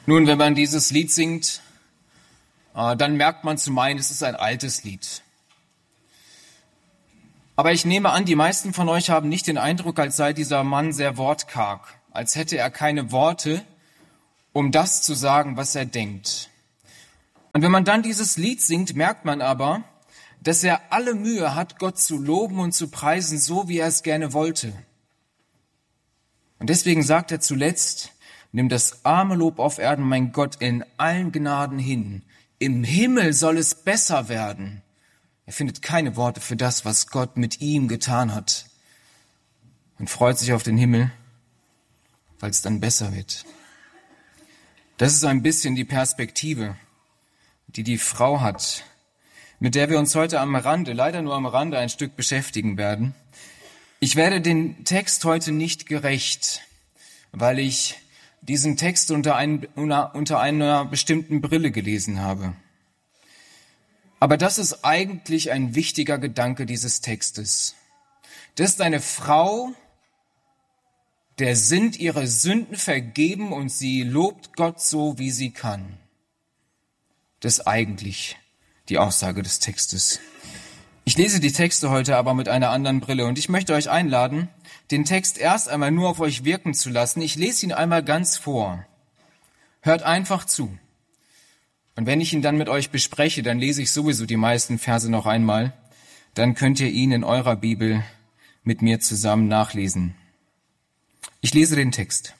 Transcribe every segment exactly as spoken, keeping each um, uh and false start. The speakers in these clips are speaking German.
Nun, wenn man dieses Lied singt, äh, dann merkt man zum einen, es ist ein altes Lied. Aber ich nehme an, die meisten von euch haben nicht den Eindruck, als sei dieser Mann sehr wortkarg, als hätte er keine Worte, um das zu sagen, was er denkt. Und wenn man dann dieses Lied singt, merkt man aber, dass er alle Mühe hat, Gott zu loben und zu preisen, so wie er es gerne wollte. Und deswegen sagt er zuletzt: Nimm das arme Lob auf Erden, mein Gott, in allen Gnaden hin. Im Himmel soll es besser werden. Er findet keine Worte für das, was Gott mit ihm getan hat, und freut sich auf den Himmel, weil es dann besser wird. Das ist ein bisschen die Perspektive, die die Frau hat, mit der wir uns heute am Rande, leider nur am Rande, ein Stück beschäftigen werden. Ich werde den Text heute nicht gerecht, weil ich diesen Text unter, ein, unter einer bestimmten Brille gelesen habe. Aber das ist eigentlich ein wichtiger Gedanke dieses Textes. Das ist eine Frau, der sind ihre Sünden vergeben und sie lobt Gott so, wie sie kann. Das ist eigentlich die Aussage des Textes. Ich lese die Texte heute aber mit einer anderen Brille und ich möchte euch einladen, den Text erst einmal nur auf euch wirken zu lassen. Ich lese ihn einmal ganz vor. Hört einfach zu. Und wenn ich ihn dann mit euch bespreche, dann lese ich sowieso die meisten Verse noch einmal. Dann könnt ihr ihn in eurer Bibel mit mir zusammen nachlesen. Ich lese den Text.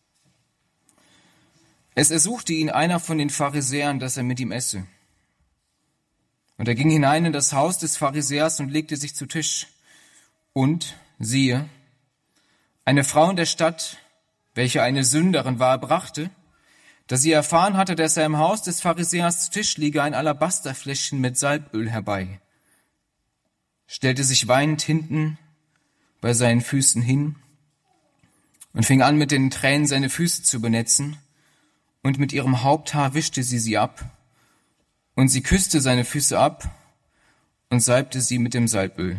Es ersuchte ihn einer von den Pharisäern, dass er mit ihm esse. Und er ging hinein in das Haus des Pharisäers und legte sich zu Tisch. Und, siehe, eine Frau in der Stadt, welche eine Sünderin war, brachte, da sie erfahren hatte, dass er im Haus des Pharisäers zu Tisch liege, ein Alabasterfläschchen mit Salböl herbei, stellte sich weinend hinten bei seinen Füßen hin und fing an, mit den Tränen seine Füße zu benetzen, und mit ihrem Haupthaar wischte sie sie ab, und sie küsste seine Füße ab und salbte sie mit dem Salböl.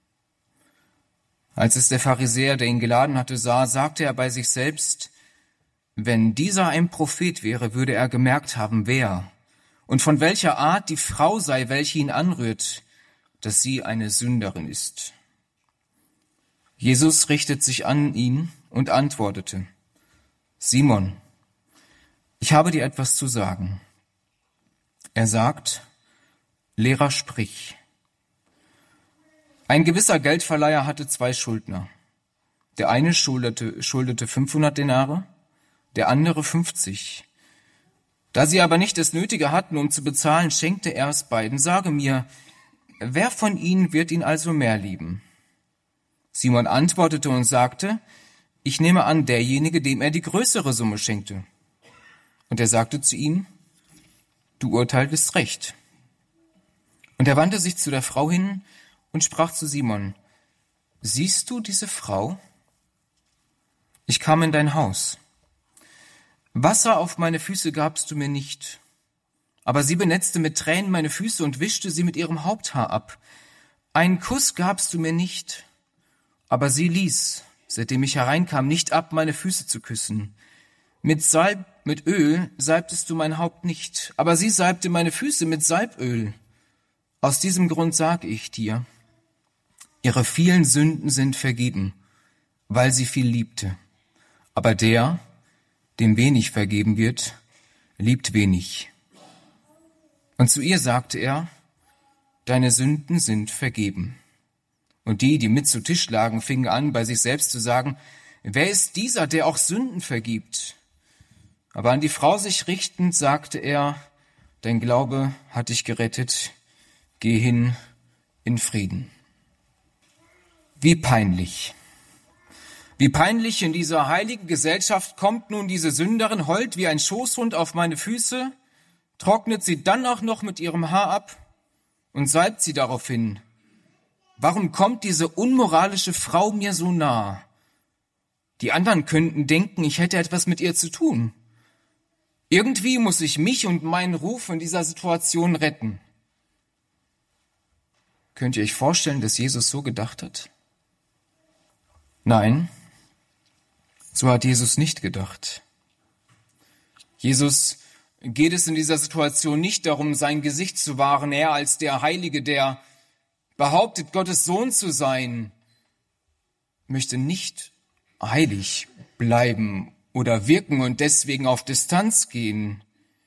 Als es der Pharisäer, der ihn geladen hatte, sah, sagte er bei sich selbst: Wenn dieser ein Prophet wäre, würde er gemerkt haben, wer und von welcher Art die Frau sei, welche ihn anrührt, dass sie eine Sünderin ist. Jesus richtet sich an ihn und antwortete: Simon, ich habe dir etwas zu sagen. Er sagt: Lehrer, sprich. Ein gewisser Geldverleiher hatte zwei Schuldner. Der eine schuldete, schuldete fünfhundert Denare, der andere fünfzig. Da sie aber nicht das Nötige hatten, um zu bezahlen, schenkte er es beiden. Sage mir, wer von ihnen wird ihn also mehr lieben? Simon antwortete und sagte: Ich nehme an, derjenige, dem er die größere Summe schenkte. Und er sagte zu ihm: Du urteiltest recht. Und er wandte sich zu der Frau hin und sprach zu Simon: Siehst du diese Frau? Ich kam in dein Haus. Wasser auf meine Füße gabst du mir nicht, aber sie benetzte mit Tränen meine Füße und wischte sie mit ihrem Haupthaar ab. Einen Kuss gabst du mir nicht, aber sie ließ, seitdem ich hereinkam, nicht ab, meine Füße zu küssen. Mit Salb, mit Öl salbtest du mein Haupt nicht, aber sie salbte meine Füße mit Salböl. Aus diesem Grund sage ich dir: Ihre vielen Sünden sind vergeben, weil sie viel liebte. Aber der, dem wenig vergeben wird, liebt wenig. Und zu ihr sagte er: Deine Sünden sind vergeben. Und die, die mit zu Tisch lagen, fingen an, bei sich selbst zu sagen: Wer ist dieser, der auch Sünden vergibt? Aber an die Frau sich richtend, sagte er: Dein Glaube hat dich gerettet. Geh hin in Frieden. Wie peinlich. Wie peinlich in dieser heiligen Gesellschaft kommt nun diese Sünderin, heult wie ein Schoßhund auf meine Füße, trocknet sie dann auch noch mit ihrem Haar ab und salbt sie daraufhin. Warum kommt diese unmoralische Frau mir so nah? Die anderen könnten denken, ich hätte etwas mit ihr zu tun. Irgendwie muss ich mich und meinen Ruf in dieser Situation retten. Könnt ihr euch vorstellen, dass Jesus so gedacht hat? Nein, so hat Jesus nicht gedacht. Jesus geht es in dieser Situation nicht darum, sein Gesicht zu wahren. Er als der Heilige, der behauptet, Gottes Sohn zu sein, möchte nicht heilig bleiben oder wirken und deswegen auf Distanz gehen.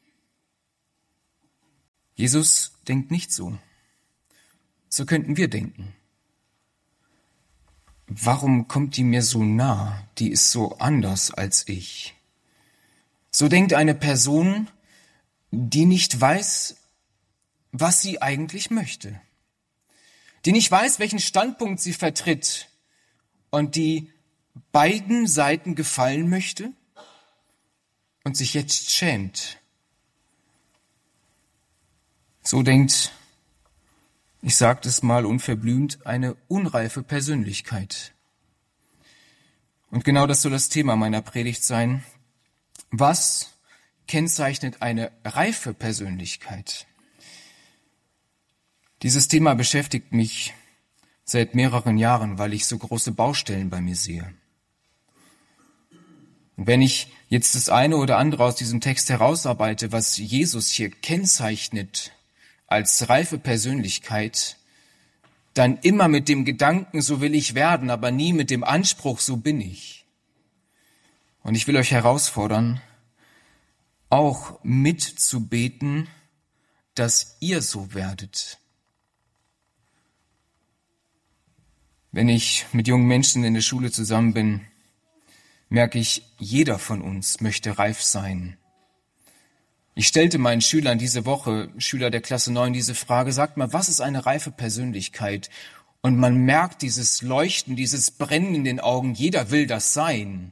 Jesus denkt nicht so. So könnten wir denken. Warum kommt die mir so nah? Die ist so anders als ich. So denkt eine Person, die nicht weiß, was sie eigentlich möchte. Die nicht weiß, welchen Standpunkt sie vertritt und die beiden Seiten gefallen möchte und sich jetzt schämt. So denkt, ich sage es mal unverblümt, eine unreife Persönlichkeit. Und genau das soll das Thema meiner Predigt sein. Was kennzeichnet eine reife Persönlichkeit? Dieses Thema beschäftigt mich seit mehreren Jahren, weil ich so große Baustellen bei mir sehe. Und wenn ich jetzt das eine oder andere aus diesem Text herausarbeite, was Jesus hier kennzeichnet als reife Persönlichkeit, dann immer mit dem Gedanken, so will ich werden, aber nie mit dem Anspruch, so bin ich. Und ich will euch herausfordern, auch mitzubeten, dass ihr so werdet. Wenn ich mit jungen Menschen in der Schule zusammen bin, merke ich, jeder von uns möchte reif sein. Ich stellte meinen Schülern diese Woche, Schüler der Klasse neun, diese Frage, sagt mal, was ist eine reife Persönlichkeit? Und man merkt dieses Leuchten, dieses Brennen in den Augen, jeder will das sein.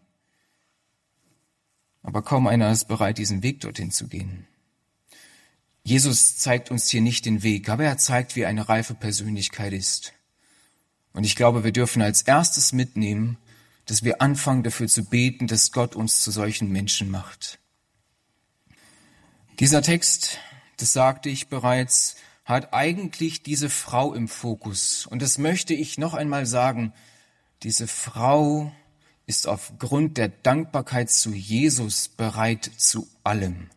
Aber kaum einer ist bereit, diesen Weg dorthin zu gehen. Jesus zeigt uns hier nicht den Weg, aber er zeigt, wie eine reife Persönlichkeit ist. Und ich glaube, wir dürfen als erstes mitnehmen, dass wir anfangen, dafür zu beten, dass Gott uns zu solchen Menschen macht. Dieser Text, das sagte ich bereits, hat eigentlich diese Frau im Fokus. Und das möchte ich noch einmal sagen. Diese Frau ist aufgrund der Dankbarkeit zu Jesus bereit zu allem.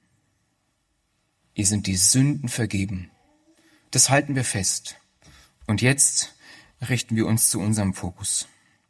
Ihr sind die Sünden vergeben. Das halten wir fest. Und jetzt richten wir uns zu unserem Fokus.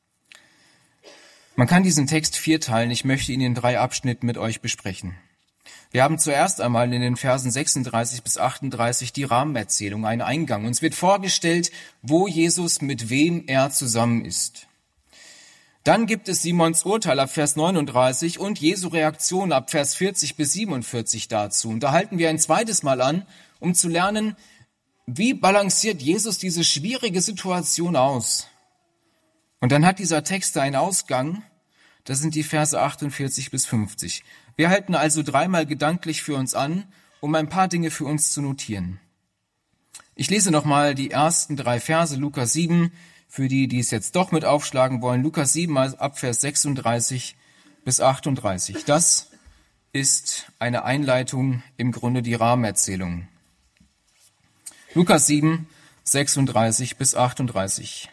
Man kann diesen Text vierteilen. Ich möchte ihn in drei Abschnitten mit euch besprechen. Wir haben zuerst einmal in den Versen sechsunddreißig bis achtunddreißig die Rahmenerzählung, einen Eingang. Uns wird vorgestellt, wo Jesus mit wem er zusammen ist. Dann gibt es Simons Urteil ab Vers neununddreißig und Jesu Reaktion ab Vers vierzig bis siebenundvierzig dazu. Und da halten wir ein zweites Mal an, um zu lernen, wie balanciert Jesus diese schwierige Situation aus. Und dann hat dieser Text einen Ausgang, das sind die Verse achtundvierzig bis fünfzig. Wir halten also dreimal gedanklich für uns an, um ein paar Dinge für uns zu notieren. Ich lese nochmal die ersten drei Verse, Lukas sieben, für die, die es jetzt doch mit aufschlagen wollen. Lukas sieben ab Vers sechsunddreißig bis achtunddreißig. Das ist eine Einleitung, im Grunde die Rahmenerzählung. Lukas sieben, sechsunddreißig bis achtunddreißig.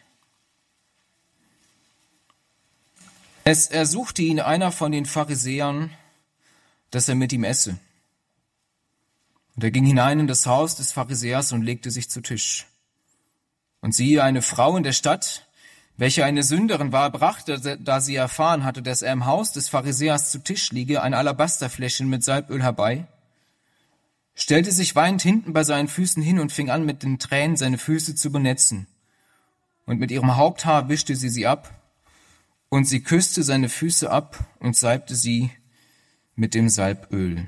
Es ersuchte ihn einer von den Pharisäern, dass er mit ihm esse. Und er ging hinein in das Haus des Pharisäers und legte sich zu Tisch. Und siehe, eine Frau in der Stadt, welche eine Sünderin war, brachte, da sie erfahren hatte, dass er im Haus des Pharisäers zu Tisch liege, ein Alabasterfläschchen mit Salböl herbei, stellte sich weinend hinten bei seinen Füßen hin und fing an, mit den Tränen seine Füße zu benetzen. Und mit ihrem Haupthaar wischte sie sie ab, und sie küsste seine Füße ab und salbte sie mit dem Salböl.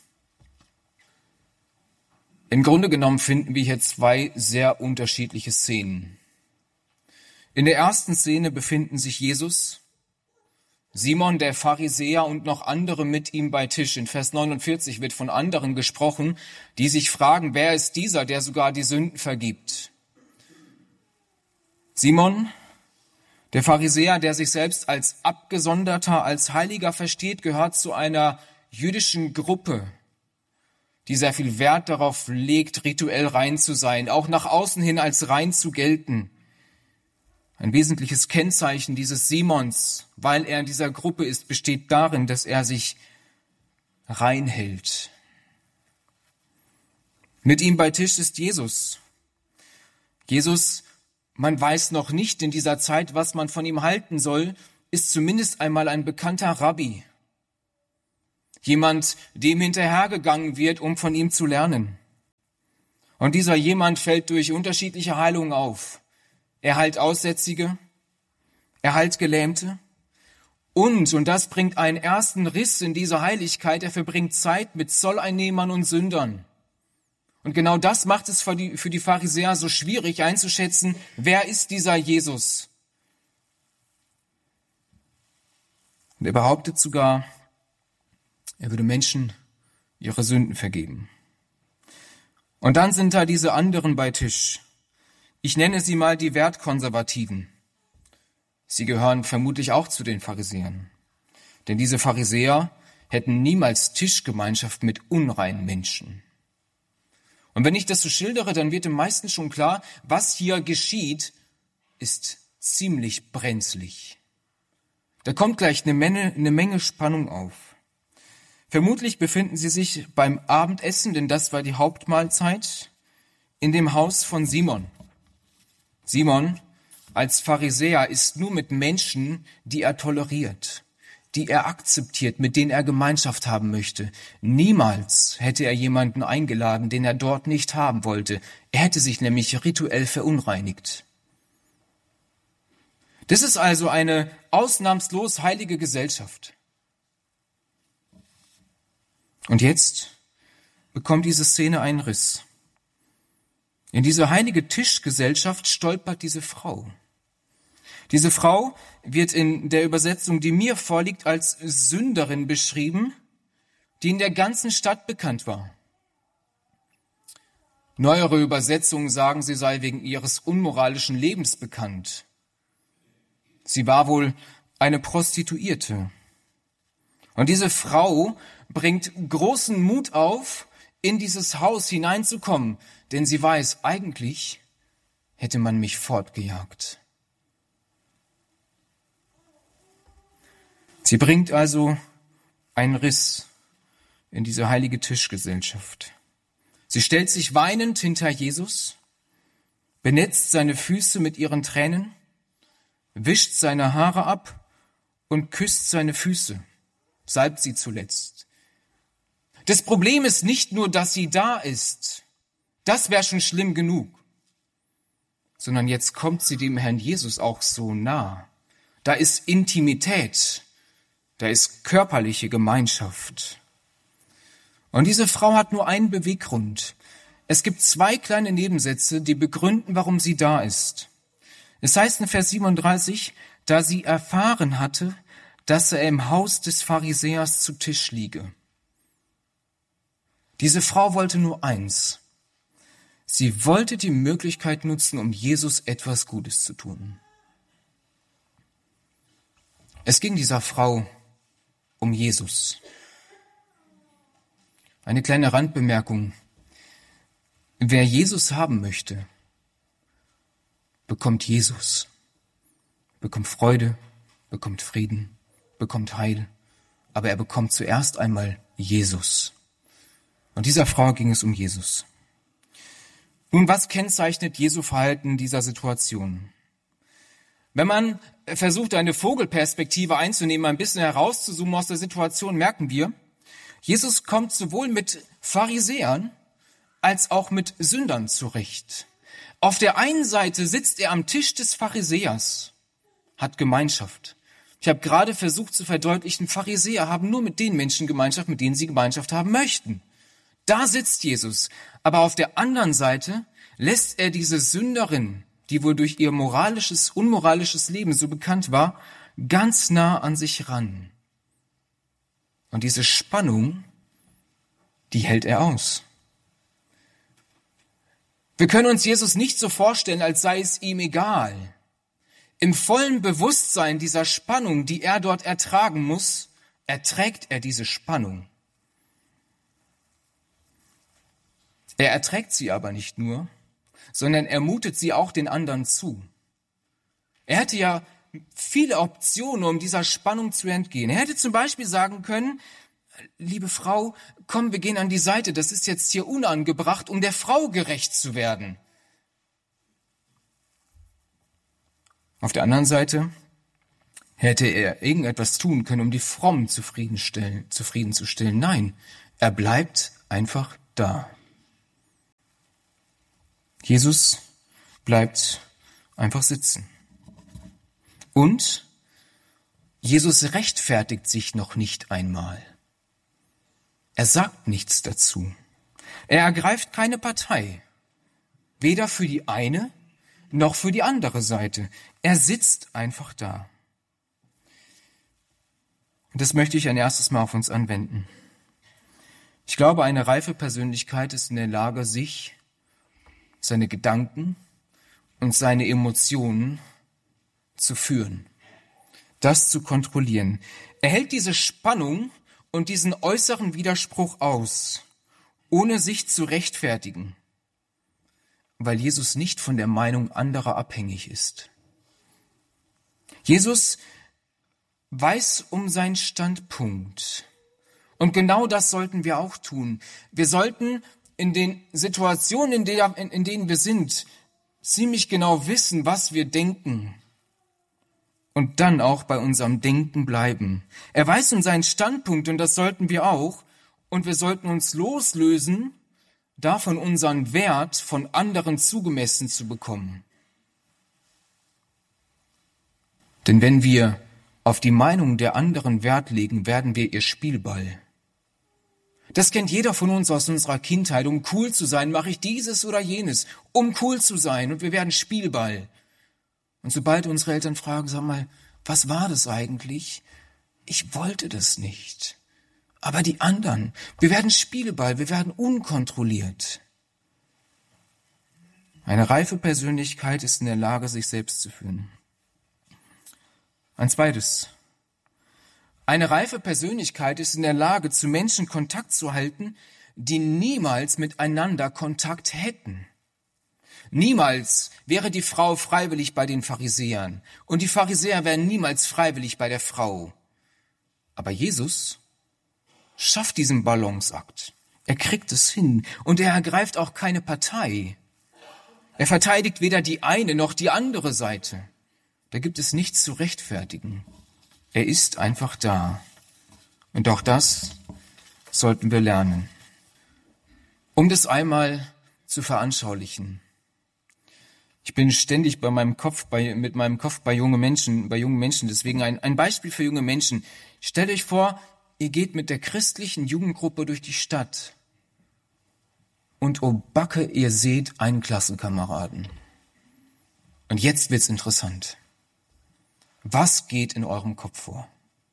Im Grunde genommen finden wir hier zwei sehr unterschiedliche Szenen. In der ersten Szene befinden sich Jesus, Simon der Pharisäer und noch andere mit ihm bei Tisch. In Vers neunundvierzig wird von anderen gesprochen, die sich fragen, wer ist dieser, der sogar die Sünden vergibt? Simon, der Pharisäer, der sich selbst als Abgesonderter, als Heiliger versteht, gehört zu einer jüdischen Gruppe, die sehr viel Wert darauf legt, rituell rein zu sein, auch nach außen hin als rein zu gelten. Ein wesentliches Kennzeichen dieses Simons, weil er in dieser Gruppe ist, besteht darin, dass er sich reinhält. Mit ihm bei Tisch ist Jesus. Jesus, man weiß noch nicht in dieser Zeit, was man von ihm halten soll, ist zumindest einmal ein bekannter Rabbi. Jemand, dem hinterhergegangen wird, um von ihm zu lernen. Und dieser jemand fällt durch unterschiedliche Heilungen auf. Er heilt Aussätzige, er heilt Gelähmte und, und das bringt einen ersten Riss in diese Heiligkeit, er verbringt Zeit mit Zolleinnehmern und Sündern. Und genau das macht es für die, für die Pharisäer so schwierig einzuschätzen, wer ist dieser Jesus? Und er behauptet sogar, er würde Menschen ihre Sünden vergeben. Und dann sind da diese anderen bei Tisch. Ich nenne sie mal die Wertkonservativen. Sie gehören vermutlich auch zu den Pharisäern. Denn diese Pharisäer hätten niemals Tischgemeinschaft mit unreinen Menschen. Und wenn ich das so schildere, dann wird dem meisten schon klar, was hier geschieht, ist ziemlich brenzlig. Da kommt gleich eine Menge, eine Menge Spannung auf. Vermutlich befinden sie sich beim Abendessen, denn das war die Hauptmahlzeit, in dem Haus von Simon. Simon als Pharisäer ist nur mit Menschen, die er toleriert, die er akzeptiert, mit denen er Gemeinschaft haben möchte. Niemals hätte er jemanden eingeladen, den er dort nicht haben wollte. Er hätte sich nämlich rituell verunreinigt. Das ist also eine ausnahmslos heilige Gesellschaft. Und jetzt bekommt diese Szene einen Riss. In diese heilige Tischgesellschaft stolpert diese Frau. Diese Frau wird in der Übersetzung, die mir vorliegt, als Sünderin beschrieben, die in der ganzen Stadt bekannt war. Neuere Übersetzungen sagen, sie sei wegen ihres unmoralischen Lebens bekannt. Sie war wohl eine Prostituierte. Und diese Frau bringt großen Mut auf, in dieses Haus hineinzukommen, denn sie weiß, eigentlich hätte man mich fortgejagt. Sie bringt also einen Riss in diese heilige Tischgesellschaft. Sie stellt sich weinend hinter Jesus, benetzt seine Füße mit ihren Tränen, wischt seine Haare ab und küsst seine Füße, salbt sie zuletzt. Das Problem ist nicht nur, dass sie da ist, das wäre schon schlimm genug, sondern jetzt kommt sie dem Herrn Jesus auch so nah. Da ist Intimität, da ist körperliche Gemeinschaft. Und diese Frau hat nur einen Beweggrund. Es gibt zwei kleine Nebensätze, die begründen, warum sie da ist. Es heißt in Vers siebenunddreißig, da sie erfahren hatte, dass er im Haus des Pharisäers zu Tisch liege. Diese Frau wollte nur eins. Sie wollte die Möglichkeit nutzen, um Jesus etwas Gutes zu tun. Es ging dieser Frau um Jesus. Eine kleine Randbemerkung. Wer Jesus haben möchte, bekommt Jesus, bekommt Freude, bekommt Frieden, bekommt Heil, aber er bekommt zuerst einmal Jesus. Und dieser Frau ging es um Jesus. Nun, was kennzeichnet Jesu Verhalten in dieser Situation? Wenn man versucht, eine Vogelperspektive einzunehmen, ein bisschen herauszuzoomen aus der Situation, merken wir, Jesus kommt sowohl mit Pharisäern als auch mit Sündern zurecht. Auf der einen Seite sitzt er am Tisch des Pharisäers, hat Gemeinschaft. Ich habe gerade versucht zu verdeutlichen, Pharisäer haben nur mit den Menschen Gemeinschaft, mit denen sie Gemeinschaft haben möchten. Da sitzt Jesus. Aber auf der anderen Seite lässt er diese Sünderin, die wohl durch ihr moralisches, unmoralisches Leben so bekannt war, ganz nah an sich ran. Und diese Spannung, die hält er aus. Wir können uns Jesus nicht so vorstellen, als sei es ihm egal. Im vollen Bewusstsein dieser Spannung, die er dort ertragen muss, erträgt er diese Spannung. Er erträgt sie aber nicht nur, sondern er mutet sie auch den anderen zu. Er hätte ja viele Optionen, um dieser Spannung zu entgehen. Er hätte zum Beispiel sagen können, liebe Frau, komm, wir gehen an die Seite, das ist jetzt hier unangebracht, um der Frau gerecht zu werden. Auf der anderen Seite hätte er irgendetwas tun können, um die Frommen zufriedenstellen, zufriedenzustellen. Nein, er bleibt einfach da. Jesus bleibt einfach sitzen. Und Jesus rechtfertigt sich noch nicht einmal. Er sagt nichts dazu. Er ergreift keine Partei, weder für die eine noch für die andere Seite. Er sitzt einfach da. Und das möchte ich ein erstes Mal auf uns anwenden. Ich glaube, eine reife Persönlichkeit ist in der Lage, sich, seine Gedanken und seine Emotionen zu führen, das zu kontrollieren. Er hält diese Spannung und diesen äußeren Widerspruch aus, ohne sich zu rechtfertigen, weil Jesus nicht von der Meinung anderer abhängig ist. Jesus weiß um seinen Standpunkt. Und genau das sollten wir auch tun. Wir sollten in den Situationen, in, der, in, in denen wir sind, ziemlich genau wissen, was wir denken. Und dann auch bei unserem Denken bleiben. Er weiß um seinen Standpunkt und das sollten wir auch. Und wir sollten uns loslösen, davon unseren Wert von anderen zugemessen zu bekommen. Denn wenn wir auf die Meinung der anderen Wert legen, werden wir ihr Spielball. Das kennt jeder von uns aus unserer Kindheit. Um cool zu sein, mache ich dieses oder jenes, um cool zu sein. Und wir werden Spielball. Und sobald unsere Eltern fragen, sag mal, was war das eigentlich? Ich wollte das nicht. Aber die anderen, wir werden Spielball, wir werden unkontrolliert. Eine reife Persönlichkeit ist in der Lage, sich selbst zu führen. Ein zweites. Eine reife Persönlichkeit ist in der Lage, zu Menschen Kontakt zu halten, die niemals miteinander Kontakt hätten. Niemals wäre die Frau freiwillig bei den Pharisäern und die Pharisäer wären niemals freiwillig bei der Frau. Aber Jesus schafft diesen Balanceakt. Er kriegt es hin und er ergreift auch keine Partei. Er verteidigt weder die eine noch die andere Seite. Da gibt es nichts zu rechtfertigen. Er ist einfach da. Und auch das sollten wir lernen. Um das einmal zu veranschaulichen. Ich bin ständig bei meinem Kopf, bei, mit meinem Kopf bei jungen Menschen, bei jungen Menschen. Deswegen ein, ein Beispiel für junge Menschen. Stellt euch vor, ihr geht mit der christlichen Jugendgruppe durch die Stadt. Und oh Backe, ihr seht einen Klassenkameraden. Und jetzt wird's interessant. Was geht in eurem Kopf vor?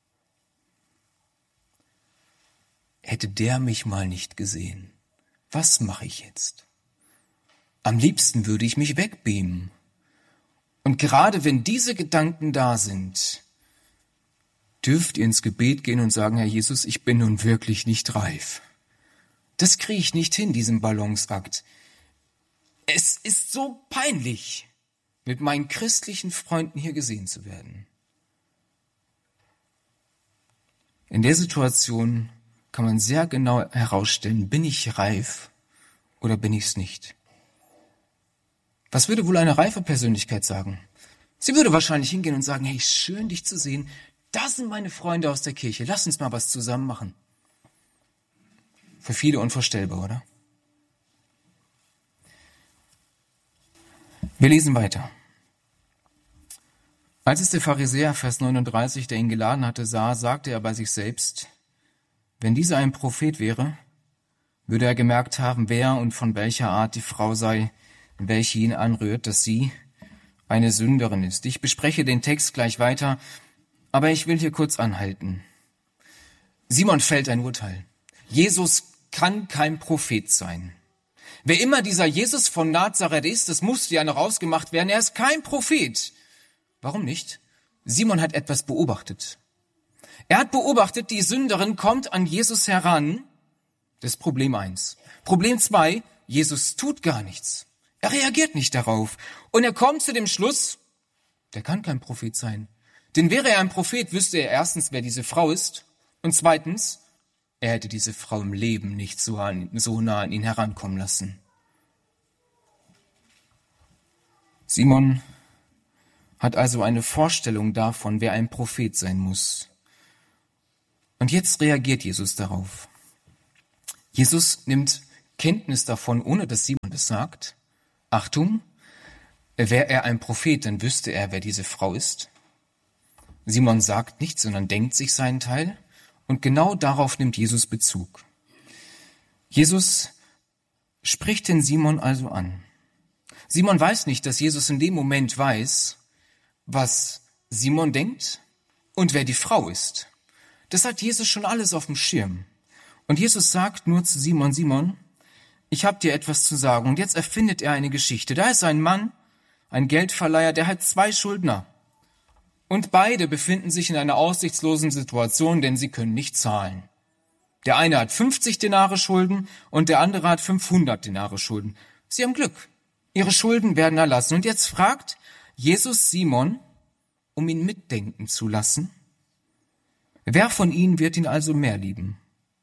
Hätte der mich mal nicht gesehen? Was mache ich jetzt? Am liebsten würde ich mich wegbeamen. Und gerade wenn diese Gedanken da sind, dürft ihr ins Gebet gehen und sagen, Herr Jesus, ich bin nun wirklich nicht reif. Das kriege ich nicht hin, diesen Balanceakt. Es ist so peinlich, mit meinen christlichen Freunden hier gesehen zu werden. In der Situation kann man sehr genau herausstellen, bin ich reif oder bin ich es nicht? Was würde wohl eine reife Persönlichkeit sagen? Sie würde wahrscheinlich hingehen und sagen, hey, schön dich zu sehen, das sind meine Freunde aus der Kirche, lass uns mal was zusammen machen. Für viele unvorstellbar, oder? Wir lesen weiter. Als es der Pharisäer, Vers neununddreißig, der ihn geladen hatte, sah, sagte er bei sich selbst, wenn dieser ein Prophet wäre, würde er gemerkt haben, wer und von welcher Art die Frau sei, welche ihn anrührt, dass sie eine Sünderin ist. Ich bespreche den Text gleich weiter, aber ich will hier kurz anhalten. Simon fällt ein Urteil. Jesus kann kein Prophet sein. Wer immer dieser Jesus von Nazareth ist, das musste ja noch ausgemacht werden, er ist kein Prophet. Warum nicht? Simon hat etwas beobachtet. Er hat beobachtet, die Sünderin kommt an Jesus heran. Das ist Problem eins. Problem zwei, Jesus tut gar nichts. Er reagiert nicht darauf. Und er kommt zu dem Schluss, der kann kein Prophet sein. Denn wäre er ein Prophet, wüsste er erstens, wer diese Frau ist. Und zweitens, er hätte diese Frau im Leben nicht so, an, so nah an ihn herankommen lassen. Simon hat also eine Vorstellung davon, wer ein Prophet sein muss. Und jetzt reagiert Jesus darauf. Jesus nimmt Kenntnis davon, ohne dass Simon das sagt. Achtung, wäre er ein Prophet, dann wüsste er, wer diese Frau ist. Simon sagt nichts, sondern denkt sich seinen Teil. Und genau darauf nimmt Jesus Bezug. Jesus spricht den Simon also an. Simon weiß nicht, dass Jesus in dem Moment weiß, was Simon denkt und wer die Frau ist. Das hat Jesus schon alles auf dem Schirm. Und Jesus sagt nur zu Simon, Simon, ich habe dir etwas zu sagen. Und jetzt erfindet er eine Geschichte. Da ist ein Mann, ein Geldverleiher, der hat zwei Schuldner. Und beide befinden sich in einer aussichtslosen Situation, denn sie können nicht zahlen. Der eine hat fünfzig Denare Schulden und der andere hat fünfhundert Denare Schulden. Sie haben Glück. Ihre Schulden werden erlassen. Und jetzt fragt Jesus Simon, um ihn mitdenken zu lassen, wer von ihnen wird ihn also mehr lieben?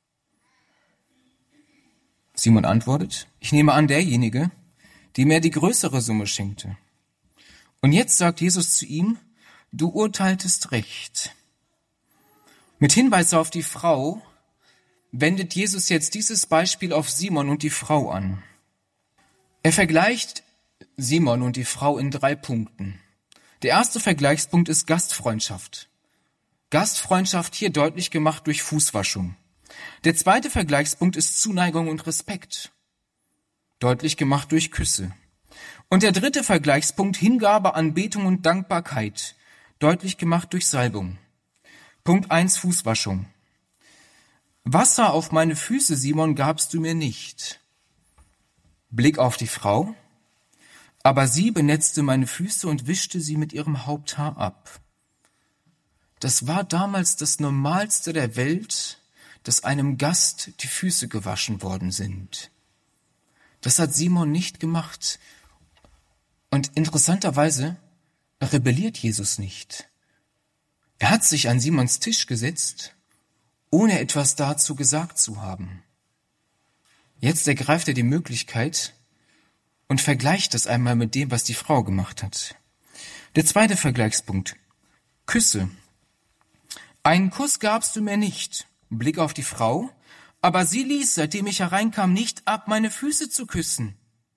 Simon antwortet, ich nehme an, derjenige, dem er die größere Summe schenkte. Und jetzt sagt Jesus zu ihm, du urteiltest recht. Mit Hinweis auf die Frau wendet Jesus jetzt dieses Beispiel auf Simon und die Frau an. Er vergleicht Simon und die Frau in drei Punkten. Der erste Vergleichspunkt ist Gastfreundschaft. Gastfreundschaft hier deutlich gemacht durch Fußwaschung. Der zweite Vergleichspunkt ist Zuneigung und Respekt. Deutlich gemacht durch Küsse. Und der dritte Vergleichspunkt Hingabe, Anbetung und Dankbarkeit. Deutlich gemacht durch Salbung. Punkt eins Fußwaschung. Wasser auf meine Füße, Simon, gabst du mir nicht. Blick auf die Frau. Aber sie benetzte meine Füße und wischte sie mit ihrem Haupthaar ab. Das war damals das Normalste der Welt, dass einem Gast die Füße gewaschen worden sind. Das hat Simon nicht gemacht. Und interessanterweise rebelliert Jesus nicht. Er hat sich an Simons Tisch gesetzt, ohne etwas dazu gesagt zu haben. Jetzt ergreift er die Möglichkeit und vergleicht das einmal mit dem, was die Frau gemacht hat. Der zweite Vergleichspunkt. Küsse. Einen Kuss gabst du mir nicht. Blick auf die Frau. Aber sie ließ, seitdem ich hereinkam, nicht ab, meine Füße zu küssen.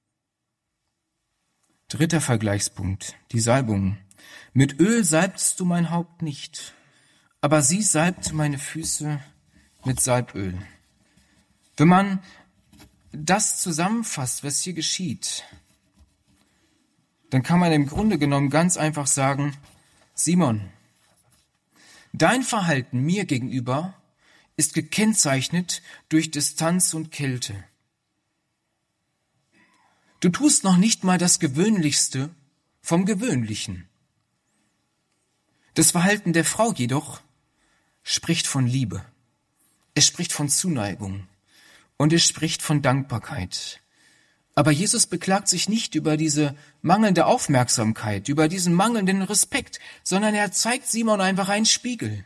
Dritter Vergleichspunkt. Die Salbung. Mit Öl salbtest du mein Haupt nicht. Aber sie salbte meine Füße mit Salböl. Wenn man das zusammenfasst, was hier geschieht, dann kann man im Grunde genommen ganz einfach sagen, Simon, dein Verhalten mir gegenüber ist gekennzeichnet durch Distanz und Kälte. Du tust noch nicht mal das Gewöhnlichste vom Gewöhnlichen. Das Verhalten der Frau jedoch spricht von Liebe. Es spricht von Zuneigung. Und es spricht von Dankbarkeit. Aber Jesus beklagt sich nicht über diese mangelnde Aufmerksamkeit, über diesen mangelnden Respekt, sondern er zeigt Simon einfach einen Spiegel.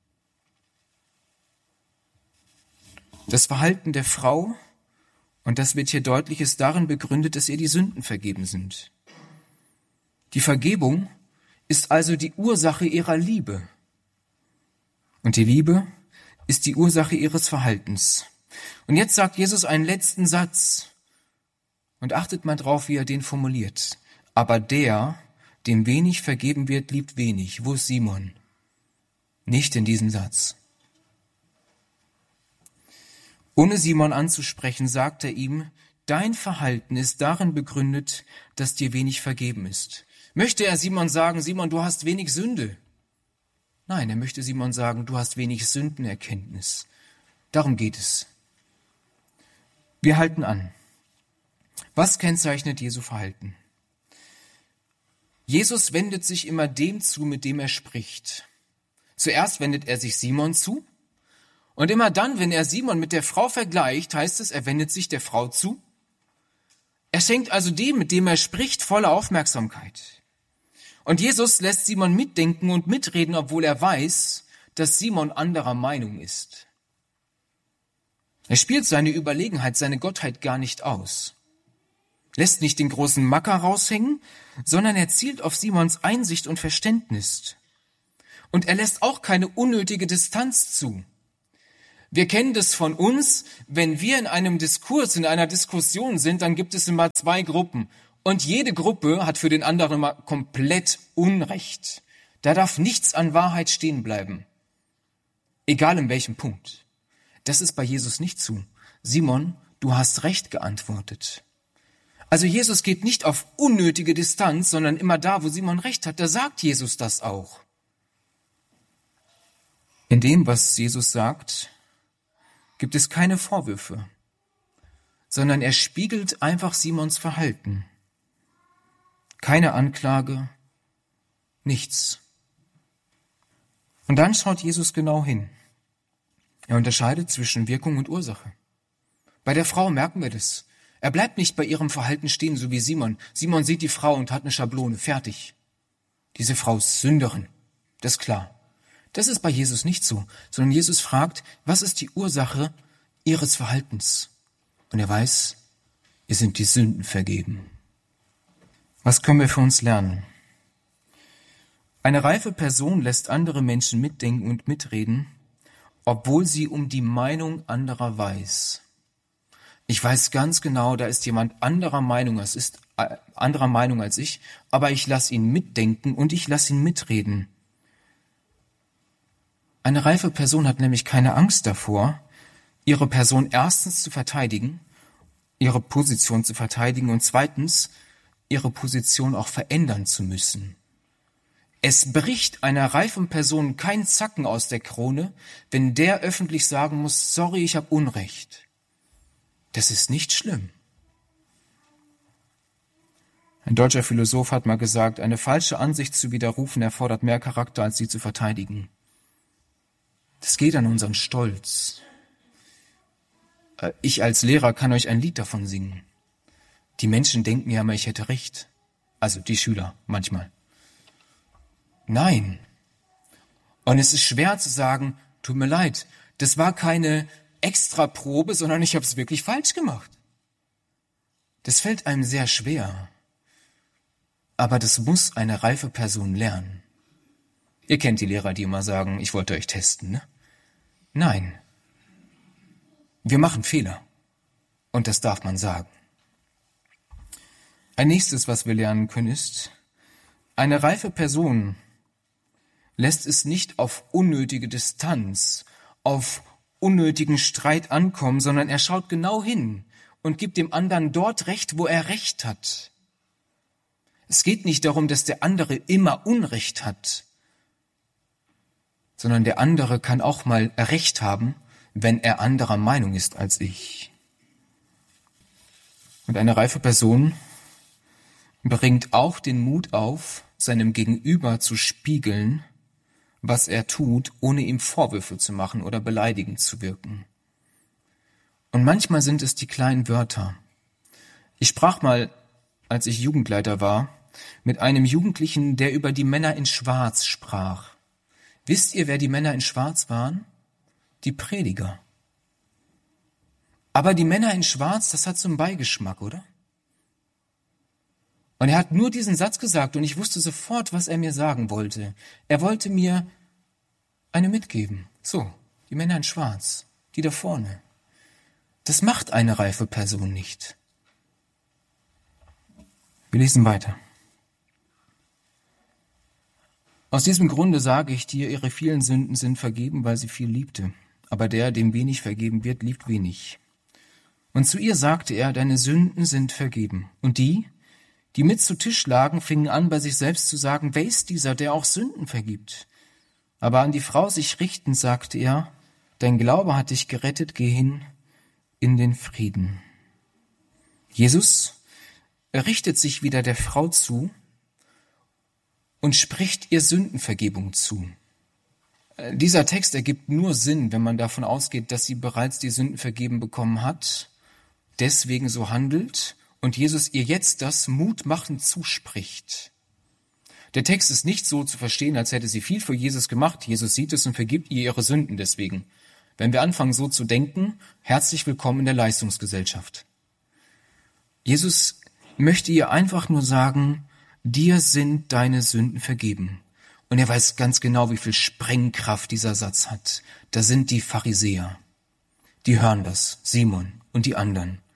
Das Verhalten der Frau, und das wird hier deutlich, ist darin begründet, dass ihr die Sünden vergeben sind. Die Vergebung ist also die Ursache ihrer Liebe. Und die Liebe ist die Ursache ihres Verhaltens. Und jetzt sagt Jesus einen letzten Satz. Und achtet mal drauf, wie er den formuliert. Aber der, dem wenig vergeben wird, liebt wenig. Wo ist Simon? Nicht in diesem Satz. Ohne Simon anzusprechen, sagt er ihm, dein Verhalten ist darin begründet, dass dir wenig vergeben ist. Möchte er Simon sagen, Simon, du hast wenig Sünde? Nein, er möchte Simon sagen, du hast wenig Sündenerkenntnis. Darum geht es. Wir halten an. Was kennzeichnet Jesu Verhalten? Jesus wendet sich immer dem zu, mit dem er spricht. Zuerst wendet er sich Simon zu und immer dann, wenn er Simon mit der Frau vergleicht, heißt es, er wendet sich der Frau zu. Er schenkt also dem, mit dem er spricht, volle Aufmerksamkeit. Und Jesus lässt Simon mitdenken und mitreden, obwohl er weiß, dass Simon anderer Meinung ist. Er spielt seine Überlegenheit, seine Gottheit gar nicht aus. Lässt nicht den großen Macker raushängen, sondern er zielt auf Simons Einsicht und Verständnis. Und er lässt auch keine unnötige Distanz zu. Wir kennen das von uns, wenn wir in einem Diskurs, in einer Diskussion sind, dann gibt es immer zwei Gruppen. Und jede Gruppe hat für den anderen immer komplett Unrecht. Da darf nichts an Wahrheit stehen bleiben. Egal in welchem Punkt. Das ist bei Jesus nicht so. Simon, du hast recht geantwortet. Also Jesus geht nicht auf unnötige Distanz, sondern immer da, wo Simon recht hat, da sagt Jesus das auch. In dem, was Jesus sagt, gibt es keine Vorwürfe, sondern er spiegelt einfach Simons Verhalten. Keine Anklage, nichts. Und dann schaut Jesus genau hin. Er unterscheidet zwischen Wirkung und Ursache. Bei der Frau merken wir das. Er bleibt nicht bei ihrem Verhalten stehen, so wie Simon. Simon sieht die Frau und hat eine Schablone, fertig. Diese Frau ist Sünderin, das ist klar. Das ist bei Jesus nicht so, sondern Jesus fragt, was ist die Ursache ihres Verhaltens? Und er weiß, ihr sind die Sünden vergeben. Was können wir für uns lernen? Eine reife Person lässt andere Menschen mitdenken und mitreden, obwohl sie um die Meinung anderer weiß. Ich weiß ganz genau, da ist jemand anderer Meinung, es ist äh, anderer Meinung als ich, aber ich lasse ihn mitdenken und ich lasse ihn mitreden. Eine reife Person hat nämlich keine Angst davor, ihre Person erstens zu verteidigen, ihre Position zu verteidigen und zweitens ihre Position auch verändern zu müssen. Es bricht einer reifen Person kein Zacken aus der Krone, wenn der öffentlich sagen muss, sorry, ich habe Unrecht. Das ist nicht schlimm. Ein deutscher Philosoph hat mal gesagt, eine falsche Ansicht zu widerrufen erfordert mehr Charakter, als sie zu verteidigen. Das geht an unseren Stolz. Ich als Lehrer kann euch ein Lied davon singen. Die Menschen denken ja immer, ich hätte recht. Also die Schüler manchmal. Nein. Und es ist schwer zu sagen, tut mir leid, das war keine Extraprobe, sondern ich habe es wirklich falsch gemacht. Das fällt einem sehr schwer. Aber das muss eine reife Person lernen. Ihr kennt die Lehrer, die immer sagen, ich wollte euch testen, ne? Nein. Wir machen Fehler. Und das darf man sagen. Ein nächstes, was wir lernen können, ist, eine reife Person lässt es nicht auf unnötige Distanz, auf unnötigen Streit ankommen, sondern er schaut genau hin und gibt dem anderen dort Recht, wo er Recht hat. Es geht nicht darum, dass der andere immer Unrecht hat, sondern der andere kann auch mal Recht haben, wenn er anderer Meinung ist als ich. Und eine reife Person bringt auch den Mut auf, seinem Gegenüber zu spiegeln, was er tut, ohne ihm Vorwürfe zu machen oder beleidigend zu wirken. Und manchmal sind es die kleinen Wörter. Ich sprach mal, als ich Jugendleiter war, mit einem Jugendlichen, der über die Männer in Schwarz sprach. Wisst ihr, wer die Männer in Schwarz waren? Die Prediger. Aber die Männer in Schwarz, das hat so einen Beigeschmack, oder? Und er hat nur diesen Satz gesagt und ich wusste sofort, was er mir sagen wollte. Er wollte mir eine mitgeben. So, die Männer in Schwarz, die da vorne. Das macht eine reife Person nicht. Wir lesen weiter. Aus diesem Grunde sage ich dir, ihre vielen Sünden sind vergeben, weil sie viel liebte. Aber der, dem wenig vergeben wird, liebt wenig. Und zu ihr sagte er, deine Sünden sind vergeben. Und die, die mit zu Tisch lagen, fingen an, bei sich selbst zu sagen, wer ist dieser, der auch Sünden vergibt? Aber an die Frau sich richtend sagte er, dein Glaube hat dich gerettet, geh hin in den Frieden. Jesus richtet sich wieder der Frau zu und spricht ihr Sündenvergebung zu. Dieser Text ergibt nur Sinn, wenn man davon ausgeht, dass sie bereits die Sünden vergeben bekommen hat, deswegen so handelt und Jesus ihr jetzt das mutmachend zuspricht. Der Text ist nicht so zu verstehen, als hätte sie viel für Jesus gemacht. Jesus sieht es und vergibt ihr ihre Sünden deswegen. Wenn wir anfangen, so zu denken, herzlich willkommen in der Leistungsgesellschaft. Jesus möchte ihr einfach nur sagen, dir sind deine Sünden vergeben. Und er weiß ganz genau, wie viel Sprengkraft dieser Satz hat. Da sind die Pharisäer. Die hören das, Simon und die anderen.